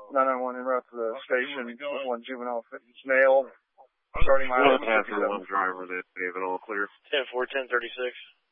991 en route to the station with one juvenile male. Starting my One driver that gave it all clear. 10-4, 1036.